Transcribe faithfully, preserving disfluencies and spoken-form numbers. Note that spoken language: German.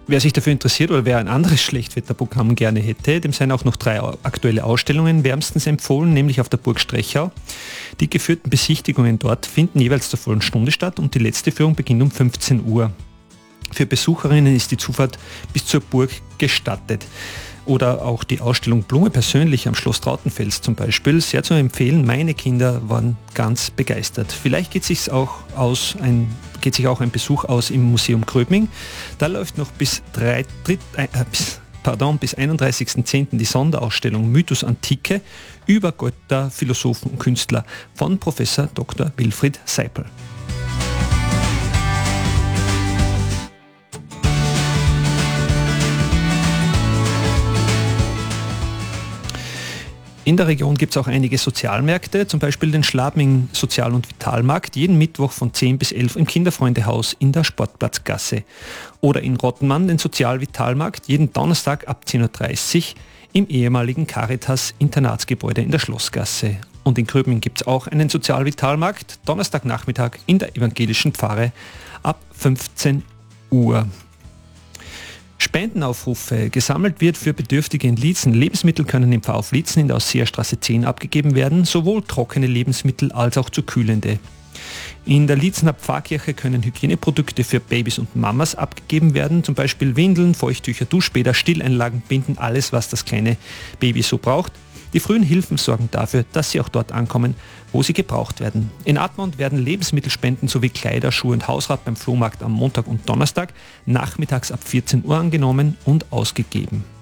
Wer sich dafür interessiert oder wer ein anderes Schlechtwetterprogramm gerne hätte, dem seien auch noch drei aktuelle Ausstellungen wärmstens empfohlen, nämlich auf der Burg Strechau. Die geführten Besichtigungen dort finden jeweils zur vollen Stunde statt und die letzte Führung beginnt um fünfzehn Uhr. Für Besucherinnen ist die Zufahrt bis zur Burg gestattet. Oder auch die Ausstellung Blume persönlich am Schloss Trautenfels zum Beispiel, sehr zu empfehlen. Meine Kinder waren ganz begeistert. Vielleicht geht sich auch aus ein, geht sich auch ein Besuch aus im Museum Gröbming. Da läuft noch bis, drei, dritt, äh, bis, pardon, bis einunddreißigsten zehnten die Sonderausstellung Mythos Antike über Götter, Philosophen und Künstler von Professor Doktor Wilfried Seipel. In der Region gibt es auch einige Sozialmärkte, zum Beispiel den Schladming Sozial- und Vitalmarkt, jeden Mittwoch von zehn bis elf im Kinderfreundehaus in der Sportplatzgasse. Oder in Rottenmann den Sozial-Vitalmarkt, jeden Donnerstag ab zehn Uhr dreißig im ehemaligen Caritas-Internatsgebäude in der Schlossgasse. Und in Gröbming gibt es auch einen Sozial-Vitalmarkt, Donnerstagnachmittag in der evangelischen Pfarre ab fünfzehn Uhr. Spendenaufrufe. Gesammelt wird für Bedürftige in Liezen. Lebensmittel können im Pfarrhof Liezen in der Ausseerstraße zehn abgegeben werden, sowohl trockene Lebensmittel als auch zu kühlende. In der Liezener Pfarrkirche können Hygieneprodukte für Babys und Mamas abgegeben werden, zum Beispiel Windeln, Feuchttücher, Duschbäder, Stilleinlagen, Binden, alles was das kleine Baby so braucht. Die frühen Hilfen sorgen dafür, dass sie auch dort ankommen, wo sie gebraucht werden. In Admont werden Lebensmittelspenden sowie Kleider, Schuhe und Hausrat beim Flohmarkt am Montag und Donnerstag nachmittags ab vierzehn Uhr angenommen und ausgegeben.